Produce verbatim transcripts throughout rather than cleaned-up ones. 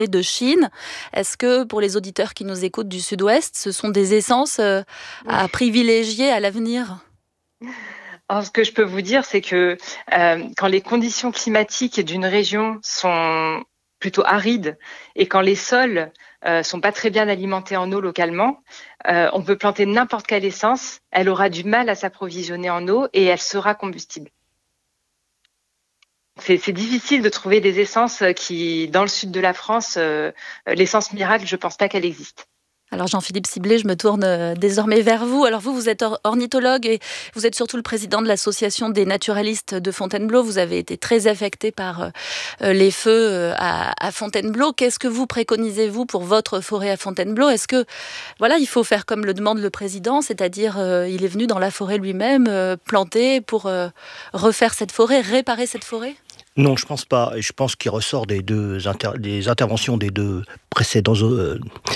de Chine. Est-ce que pour les auditeurs qui nous écoutent du Sud-Ouest, ce sont des essences euh, à privilégier à l'avenir ? Alors, ce que je peux vous dire, c'est que euh, quand les conditions climatiques d'une région sont plutôt arides et quand les sols euh, sont pas très bien alimentés en eau localement, euh, on peut planter n'importe quelle essence, elle aura du mal à s'approvisionner en eau et elle sera combustible. C'est, c'est difficile de trouver des essences qui, dans le sud de la France, euh, l'essence miracle, je pense pas qu'elle existe. Alors Jean-Philippe Siblet, je me tourne euh, désormais vers vous. Alors vous, vous êtes or- ornithologue et vous êtes surtout le président de l'association des naturalistes de Fontainebleau. Vous avez été très affecté par euh, les feux euh, à, à Fontainebleau. Qu'est-ce que vous préconisez, vous, pour votre forêt à Fontainebleau ? Est-ce que, voilà, il faut faire comme le demande le président, c'est-à-dire euh, il est venu dans la forêt lui-même, euh, planter pour euh, refaire cette forêt, réparer cette forêt ? Non, je pense pas. Et je pense qu'il ressort des deux inter- des interventions des deux précédents euh,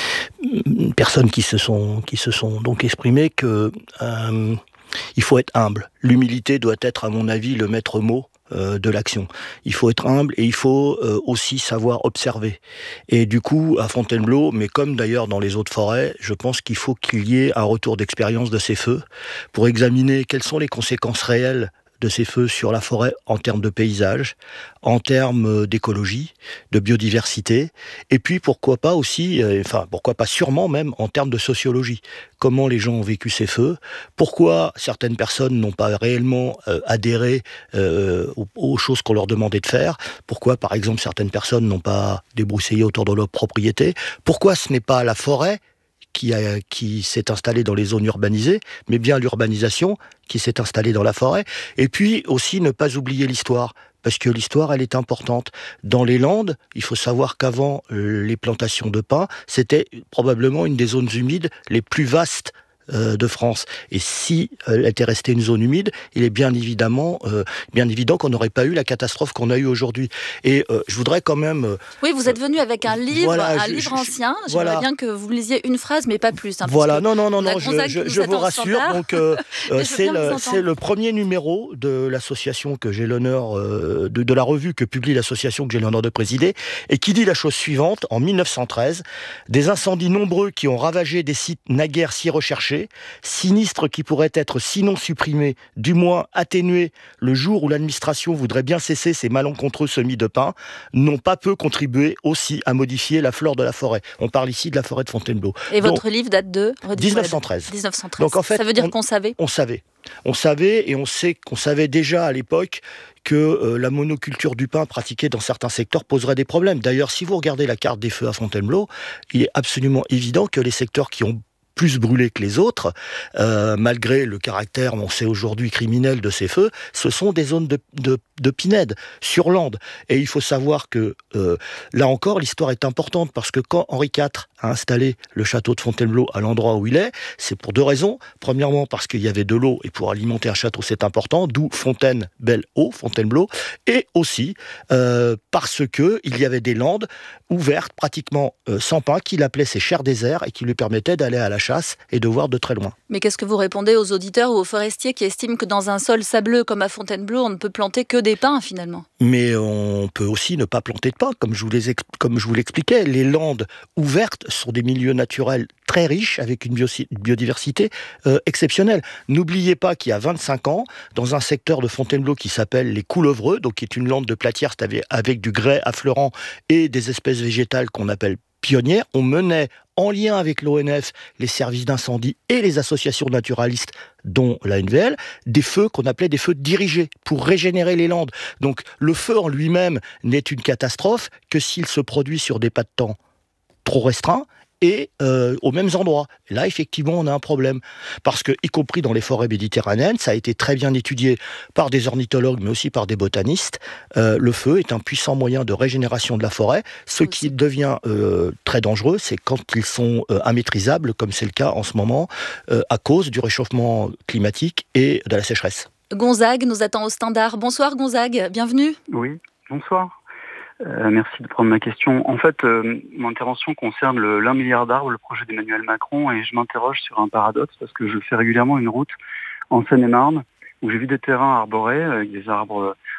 personnes qui se sont qui se sont donc exprimées que euh, il faut être humble. L'humilité doit être, à mon avis, le maître mot euh, de l'action. Il faut être humble et il faut euh, aussi savoir observer. Et du coup, à Fontainebleau, mais comme d'ailleurs dans les autres forêts, je pense qu'il faut qu'il y ait un retour d'expérience de ces feux pour examiner quelles sont les conséquences réelles de ces feux sur la forêt en termes de paysage, en termes d'écologie, de biodiversité, et puis pourquoi pas aussi, euh, enfin pourquoi pas sûrement même en termes de sociologie. Comment les gens ont vécu ces feux, pourquoi certaines personnes n'ont pas réellement euh, adhéré euh, aux, aux choses qu'on leur demandait de faire, pourquoi par exemple certaines personnes n'ont pas débroussaillé autour de leur propriété, pourquoi ce n'est pas la forêt qui, a, qui s'est installée dans les zones urbanisées, mais bien l'urbanisation qui s'est installée dans la forêt. Et puis aussi ne pas oublier l'histoire, parce que l'histoire, elle est importante. Dans les Landes, il faut savoir qu'avant les plantations de pins, c'était probablement une des zones humides les plus vastes euh, de France. Et si euh, elle était restée une zone humide, il est bien évidemment, euh, bien évident qu'on n'aurait pas eu la catastrophe qu'on a eue aujourd'hui. Et euh, je voudrais quand même... Euh, oui, vous êtes venu avec un livre, voilà, un je, livre je, ancien. J'aimerais voilà. bien que vous lisiez une phrase, mais pas plus. Hein, voilà, non, non, non, non, je, je, je vous rassure. Standard. Donc, euh, c'est, le, c'est le premier numéro de l'association que j'ai l'honneur euh, de, de la revue que publie l'association que j'ai l'honneur de présider, et qui dit la chose suivante: en mille neuf cent treize, des incendies nombreux qui ont ravagé des sites naguère si recherchés, sinistres qui pourraient être sinon supprimés, du moins atténués le jour où l'administration voudrait bien cesser ces malencontreux semis de pins, n'ont pas peu contribué aussi à modifier la flore de la forêt. On parle ici de la forêt de Fontainebleau. Et donc, votre livre date de dix-neuf cent treize. dix-neuf cent treize. Donc en fait, ça veut dire on, qu'on savait On savait. On savait, et on sait qu'on savait déjà à l'époque que euh, la monoculture du pin pratiquée dans certains secteurs poserait des problèmes. D'ailleurs, si vous regardez la carte des feux à Fontainebleau, il est absolument évident que les secteurs qui ont plus brûlé que les autres, euh, malgré le caractère, on sait aujourd'hui, criminel de ces feux, ce sont des zones de, de, de pinède, sur Landes. Et il faut savoir que, euh, là encore, l'histoire est importante, parce que quand Henri quatre a installé le château de Fontainebleau à l'endroit où il est, c'est pour deux raisons. Premièrement, parce qu'il y avait de l'eau, et pour alimenter un château, c'est important, d'où Fontaine, belle eau, Fontainebleau, et aussi euh, parce que il y avait des landes ouvertes, pratiquement euh, sans pin, qu'il appelait ses chers déserts, et qui lui permettaient d'aller à la chasse et de voir de très loin. Mais qu'est-ce que vous répondez aux auditeurs ou aux forestiers qui estiment que dans un sol sableux comme à Fontainebleau, on ne peut planter que des pins finalement ? Mais on peut aussi ne pas planter de pins, comme je vous, les ex- comme je vous l'expliquais. Les landes ouvertes sont des milieux naturels très riches, avec une bio- biodiversité euh, exceptionnelle. N'oubliez pas qu'il y a vingt-cinq ans, dans un secteur de Fontainebleau qui s'appelle les Coulevreux, donc qui est une lande de platière avec, avec du grès affleurant et des espèces végétales qu'on appelle pionnières, on menait en lien avec l'O N F, les services d'incendie et les associations naturalistes, dont la N V L, des feux qu'on appelait des feux dirigés pour régénérer les landes. Donc le feu en lui-même n'est une catastrophe que s'il se produit sur des pas de temps trop restreints et euh, aux mêmes endroits. Et là, effectivement, on a un problème. Parce que, y compris dans les forêts méditerranéennes, ça a été très bien étudié par des ornithologues, mais aussi par des botanistes, euh, le feu est un puissant moyen de régénération de la forêt. Ce qui devient euh, très dangereux, c'est quand ils sont euh, immaîtrisables, comme c'est le cas en ce moment, euh, à cause du réchauffement climatique et de la sécheresse. Gonzague nous attend au standard. Bonsoir Gonzague, bienvenue. Oui, bonsoir. Euh, merci de prendre ma question. En fait, euh, mon intervention concerne le, l'un milliard d'arbres, le projet d'Emmanuel Macron, et je m'interroge sur un paradoxe parce que je fais régulièrement une route en Seine-et-Marne où j'ai vu des terrains arborés avec des arbres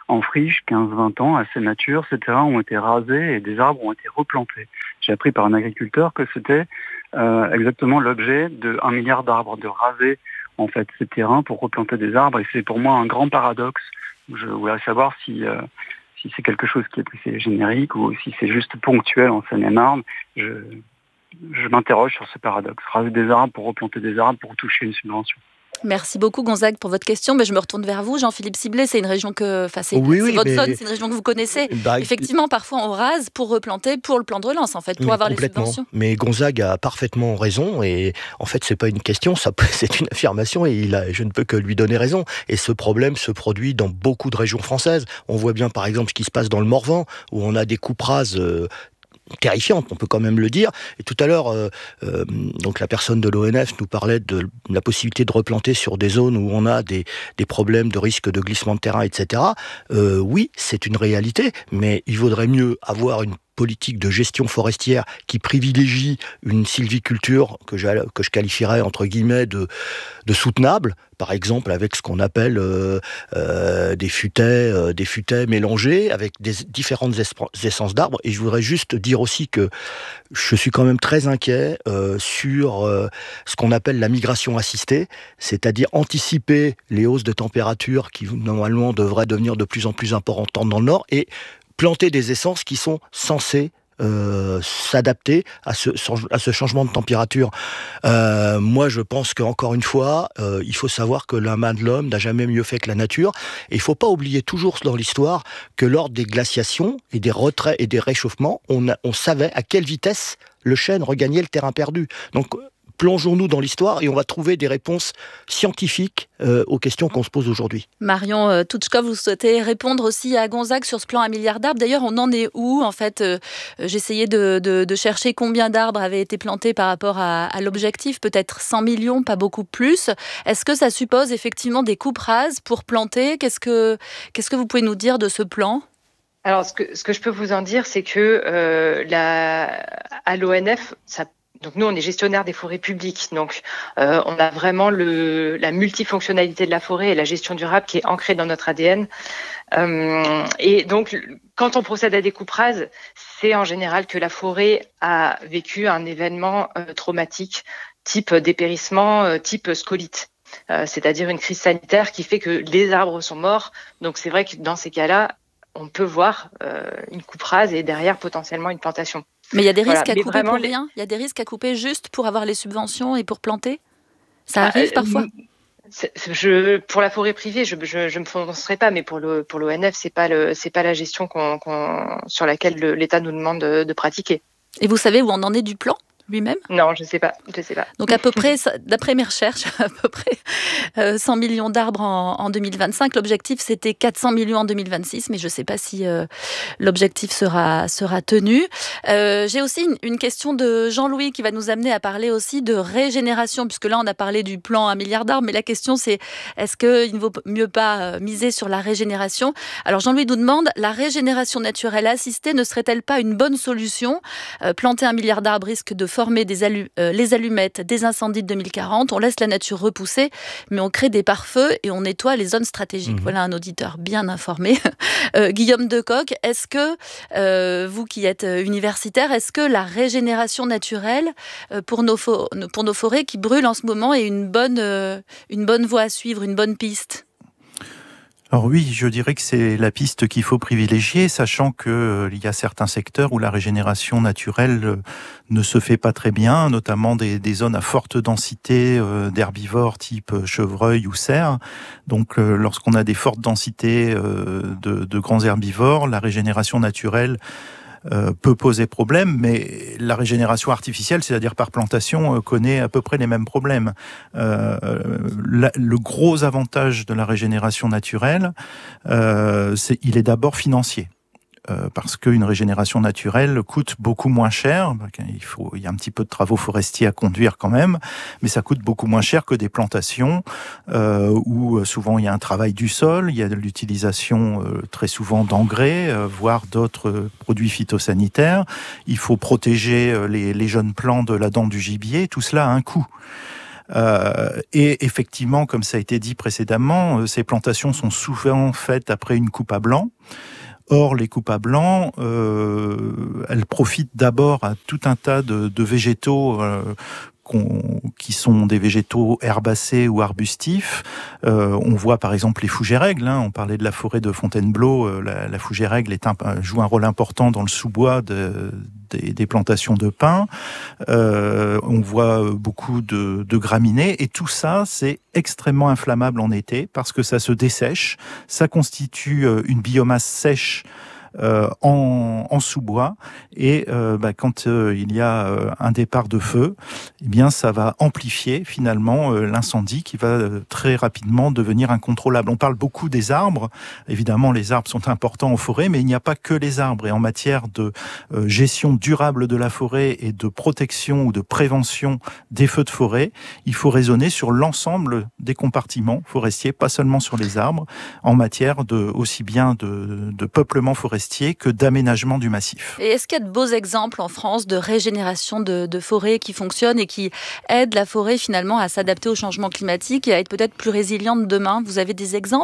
en friche, quinze à vingt ans, assez matures. Ces terrains ont été rasés et des arbres ont été replantés. J'ai appris par un agriculteur que c'était euh, exactement l'objet d'un milliard d'arbres, de raser en fait ces terrains pour replanter des arbres. Et c'est pour moi un grand paradoxe. Je voudrais savoir si, euh, si c'est quelque chose qui est plus générique ou si c'est juste ponctuel en Seine-et-Marne. Je, je m'interroge sur ce paradoxe. Raser des arbres pour replanter des arbres pour toucher une subvention. Merci beaucoup Gonzague pour votre question. Mais je me retourne vers vous, Jean-Philippe Siblet. C'est une région que, enfin c'est, oui, c'est oui, votre mais... zone, c'est une région que vous connaissez. Bah, Effectivement, parfois on rase pour replanter, pour le plan de relance en fait, pour avoir les subventions. Mais Gonzague a parfaitement raison et en fait c'est pas une question, ça peut, c'est une affirmation et il a, je ne peux que lui donner raison. Et ce problème se produit dans beaucoup de régions françaises. On voit bien par exemple ce qui se passe dans le Morvan où on a des coupes rases euh, terrifiante, on peut quand même le dire. Et tout à l'heure, euh, euh, donc la personne de l'O N F nous parlait de la possibilité de replanter sur des zones où on a des, des problèmes de risque de glissement de terrain, et cetera. Euh, oui, c'est une réalité, mais il vaudrait mieux avoir une politique de gestion forestière qui privilégie une sylviculture que je, que je qualifierais entre guillemets de, de soutenable, par exemple avec ce qu'on appelle euh, euh, des futaies, euh, des futaies mélangées avec des différentes esp- essences d'arbres. Et je voudrais juste dire aussi que je suis quand même très inquiet euh, sur euh, ce qu'on appelle la migration assistée, c'est-à-dire anticiper les hausses de température qui normalement devraient devenir de plus en plus importantes dans le nord et planter des essences qui sont censées euh, s'adapter à ce, à ce changement de température. Euh, moi, je pense qu'encore une fois, euh, il faut savoir que la main de l'homme n'a jamais mieux fait que la nature. Et il ne faut pas oublier toujours dans l'histoire que lors des glaciations et des retraits et des réchauffements, on, a, on savait à quelle vitesse le chêne regagnait le terrain perdu. Donc, plongeons-nous dans l'histoire et on va trouver des réponses scientifiques euh, aux questions qu'on se pose aujourd'hui. Marion euh, Touchkov, vous souhaitez répondre aussi à Gonzague sur ce plan à milliard d'arbres. D'ailleurs, on en est où en fait euh, J'essayais de, de, de chercher combien d'arbres avaient été plantés par rapport à, à l'objectif, peut-être cent millions, pas beaucoup plus. Est-ce que ça suppose effectivement des coupes rases pour planter ? Qu'est-ce que, qu'est-ce que vous pouvez nous dire de ce plan ? Alors, ce que, ce que je peux vous en dire, c'est que euh, la, à l'O N F, ça Donc nous, on est gestionnaire des forêts publiques. Donc euh, on a vraiment le, la multifonctionnalité de la forêt et la gestion durable qui est ancrée dans notre A D N. Euh, et donc, quand on procède à des coupes rases, c'est en général que la forêt a vécu un événement euh, traumatique, type dépérissement, euh, type scolite. Euh, c'est-à-dire une crise sanitaire qui fait que les arbres sont morts. Donc c'est vrai que dans ces cas-là, on peut voir euh, une coupe rase et derrière potentiellement une plantation. Mais il y a des risques voilà. à Mais couper pour les... rien ? Il y a des risques à couper juste pour avoir les subventions et pour planter ? Ça arrive ah, parfois ? c'est, je, Pour la forêt privée, je ne me prononcerai pas, mais pour, le, pour l'O N F, ce n'est pas, pas la gestion qu'on, qu'on, sur laquelle le, l'État nous demande de, de pratiquer. Et vous savez où on en est du plan ? Lui-même ? Non, je ne sais pas, je sais pas. Donc à peu près, d'après mes recherches, à peu près euh, cent millions d'arbres en, en deux mille vingt-cinq. L'objectif, c'était quatre cents millions en deux mille vingt-six, mais je ne sais pas si euh, l'objectif sera, sera tenu. Euh, j'ai aussi une, une question de Jean-Louis qui va nous amener à parler aussi de régénération, puisque là, on a parlé du plan un milliard d'arbres, mais la question, c'est est-ce qu'il ne vaut mieux pas miser sur la régénération ? Alors Jean-Louis nous demande, la régénération naturelle assistée ne serait-elle pas une bonne solution ? euh, Planter un milliard d'arbres risque de former des allu- euh, les allumettes des incendies de deux mille quarante, on laisse la nature repousser, mais on crée des pare-feux et on nettoie les zones stratégiques. Mmh. Voilà un auditeur bien informé. euh, Guillaume Decoq, est-ce que, euh, vous qui êtes universitaire, est-ce que la régénération naturelle euh, pour, nos fo- pour nos forêts qui brûlent en ce moment est une bonne, euh, une bonne voie à suivre, une bonne piste ? Alors oui, je dirais que c'est la piste qu'il faut privilégier, sachant qu'il euh, y a certains secteurs où la régénération naturelle euh, ne se fait pas très bien, notamment des, des zones à forte densité euh, d'herbivores type chevreuil ou cerf. Donc euh, lorsqu'on a des fortes densités euh, de, de grands herbivores, la régénération naturelle Euh, peut poser problème, mais la régénération artificielle, c'est-à-dire par plantation, euh, connaît à peu près les mêmes problèmes. Euh, la, le gros avantage de la régénération naturelle, euh, c'est, il est d'abord financier. Euh, parce qu'une régénération naturelle coûte beaucoup moins cher. Il faut, il y a un petit peu de travaux forestiers à conduire quand même, mais ça coûte beaucoup moins cher que des plantations euh, où souvent il y a un travail du sol, il y a de l'utilisation euh, très souvent d'engrais, euh, voire d'autres produits phytosanitaires. Il faut protéger les, les jeunes plants de la dent du gibier. Tout cela a un coût. Euh, et effectivement, comme ça a été dit précédemment, euh, ces plantations sont souvent faites après une coupe à blanc. Or, les coupes à blanc, euh, elles profitent d'abord à tout un tas de, de végétaux euh, qui sont des végétaux herbacés ou arbustifs. Euh, on voit par exemple les fougères-aigles. Hein, on parlait de la forêt de Fontainebleau. Euh, la, la fougère-aigle est un, joue un rôle important dans le sous-bois de, des, des plantations de pins. Euh, on voit beaucoup de, de graminées. Et tout ça, c'est extrêmement inflammable en été parce que ça se dessèche. Ça constitue une biomasse sèche Euh, en, en sous-bois et euh, bah, quand euh, il y a euh, un départ de feu, eh bien ça va amplifier finalement euh, l'incendie qui va euh, très rapidement devenir incontrôlable. On parle beaucoup des arbres, évidemment les arbres sont importants en forêt, mais il n'y a pas que les arbres et en matière de euh, gestion durable de la forêt et de protection ou de prévention des feux de forêt, il faut raisonner sur l'ensemble des compartiments forestiers, pas seulement sur les arbres, en matière de, aussi bien de, de peuplement forestier que d'aménagement du massif. Et est-ce qu'il y a de beaux exemples en France de régénération de, de forêts qui fonctionnent et qui aident la forêt finalement à s'adapter au changement climatique et à être peut-être plus résiliente demain? Vous avez des exemples ?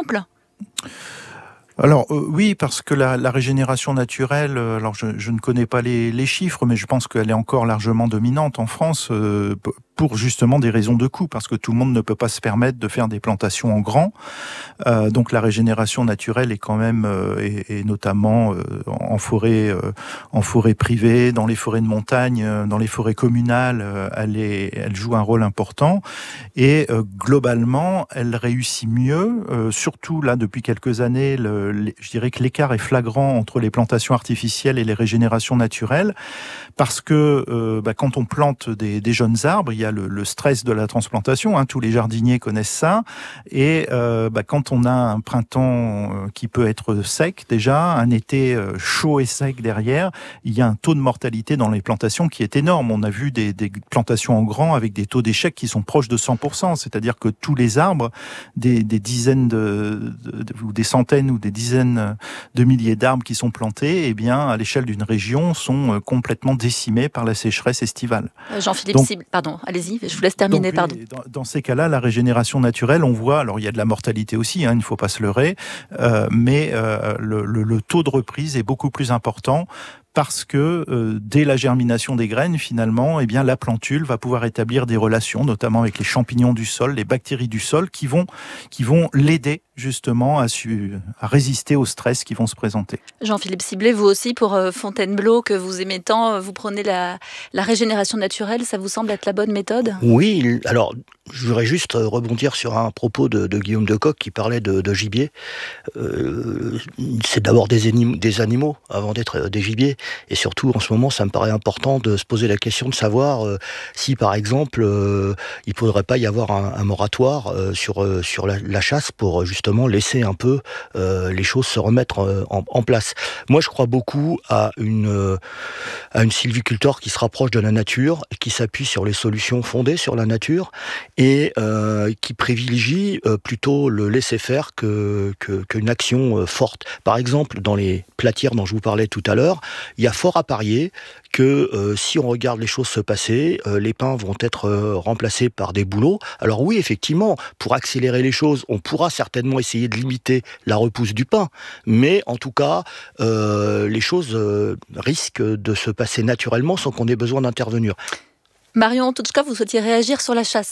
Alors euh, oui, parce que la, la régénération naturelle, euh, alors je, je ne connais pas les, les chiffres, mais je pense qu'elle est encore largement dominante en France euh, pour justement des raisons de coût, parce que tout le monde ne peut pas se permettre de faire des plantations en grand. Euh, donc la régénération naturelle est quand même, euh, et, et notamment euh, en forêt, euh, en forêt privée, dans les forêts de montagne, euh, dans les forêts communales, euh, elle, est, elle joue un rôle important. Et euh, globalement, elle réussit mieux, euh, surtout là depuis quelques années. Le, les, je dirais que l'écart est flagrant entre les plantations artificielles et les régénérations naturelles, parce que euh, bah, quand on plante des, des jeunes arbres, il y a le, le stress de la transplantation. Hein, tous les jardiniers connaissent ça. Et euh, bah, quand on a un printemps qui peut être sec déjà, un été chaud et sec derrière, il y a un taux de mortalité dans les plantations qui est énorme. On a vu des, des plantations en grand avec des taux d'échec qui sont proches de cent pour cent. C'est-à-dire que tous les arbres, des, des dizaines de, de, de, ou des centaines ou des dizaines de milliers d'arbres qui sont plantés, eh bien, à l'échelle d'une région, sont complètement décimés par la sécheresse estivale. Jean-Philippe Cible, pardon, allez-y, je vous laisse terminer, donc, pardon. Dans, dans ces cas-là, la régénération naturelle, on voit, alors il y a de la mortalité aussi, hein, il ne faut pas se leurrer, euh, mais euh, le, le, le taux de reprise est beaucoup plus important parce que euh, dès la germination des graines, finalement, eh bien, la plantule va pouvoir établir des relations, notamment avec les champignons du sol, les bactéries du sol, qui vont, qui vont l'aider justement à, su, à résister au stress qui vont se présenter. Jean-Philippe Ciblet, vous aussi, pour euh, Fontainebleau, que vous aimez tant, vous prenez la, la régénération naturelle, ça vous semble être la bonne méthode ? Oui, alors je voudrais juste rebondir sur un propos de, de Guillaume Decoq qui parlait de, de gibier. Euh, c'est d'abord des animaux, des animaux avant d'être des gibiers. Et surtout, en ce moment, ça me paraît important de se poser la question de savoir euh, si, par exemple, euh, il ne faudrait pas y avoir un, un moratoire euh, sur, euh, sur la, la chasse pour justement laisser un peu euh, les choses se remettre euh, en, en place. Moi, je crois beaucoup à une, euh, à une sylviculture qui se rapproche de la nature, qui s'appuie sur les solutions fondées sur la nature et euh, qui privilégie euh, plutôt le laisser-faire que, que, qu'une action euh, forte. Par exemple, dans les platières dont je vous parlais tout à l'heure, il y a fort à parier que euh, si on regarde les choses se passer, euh, les pins vont être euh, remplacés par des bouleaux. Alors oui, effectivement, pour accélérer les choses, on pourra certainement essayer de limiter la repousse du pin, mais en tout cas, euh, les choses euh, risquent de se passer naturellement sans qu'on ait besoin d'intervenir. Marion, en tout cas, vous souhaitiez réagir sur la chasse ?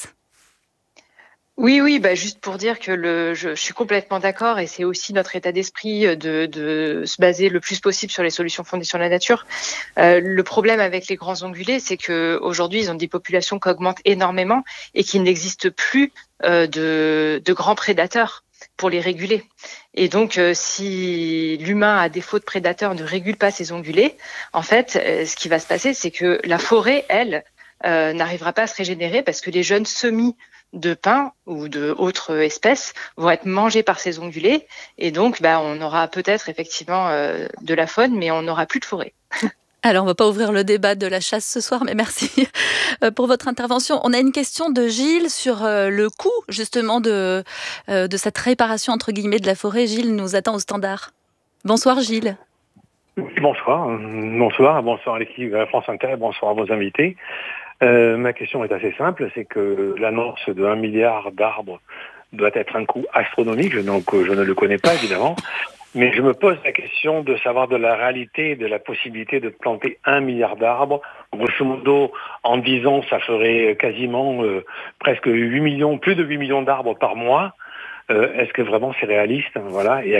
Oui, oui, bah juste pour dire que le, je, je suis complètement d'accord et c'est aussi notre état d'esprit de, de se baser le plus possible sur les solutions fondées sur la nature. Euh, le problème avec les grands ongulés, c'est que aujourd'hui ils ont des populations qui augmentent énormément et qu'il n'existe plus euh, de, de grands prédateurs pour les réguler. Et donc, euh, si l'humain, à défaut de prédateurs, ne régule pas ces ongulés, en fait, euh, ce qui va se passer, c'est que la forêt, elle, euh, n'arrivera pas à se régénérer parce que les jeunes semis de pins ou de autres espèces vont être mangés par ces ongulés et donc bah, on aura peut-être effectivement euh, de la faune mais on n'aura plus de forêt. Alors on ne va pas ouvrir le débat de la chasse ce soir mais merci pour votre intervention. On a une question de Gilles sur le coût justement de, de cette réparation entre guillemets de la forêt. Gilles nous attend au standard. Bonsoir Gilles. Bonsoir, bonsoir, bonsoir à l'équipe de la France Inter, bonsoir à vos invités. Euh, ma question est assez simple, c'est que l'annonce de un milliard d'arbres doit être un coût astronomique, donc je ne le connais pas évidemment, mais je me pose la question de savoir de la réalité, de la possibilité de planter un milliard d'arbres. Grosso modo, en dix ans, ça ferait quasiment euh, presque huit millions, plus de huit millions d'arbres par mois. Euh, est-ce que vraiment c'est réaliste, voilà, et